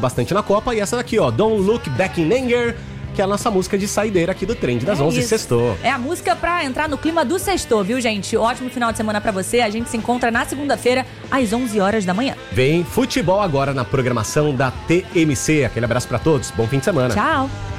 bastante na Copa. E essa daqui, ó, Don't Look Back in Anger, que é a nossa música de saideira aqui do Trend das 11, sextou. É a música pra entrar no clima do sextou, viu, gente? Ótimo final de semana pra você. A gente se encontra na segunda-feira, às 11 horas da manhã. Vem futebol agora na programação da TMC. Aquele abraço pra todos. Bom fim de semana. Tchau.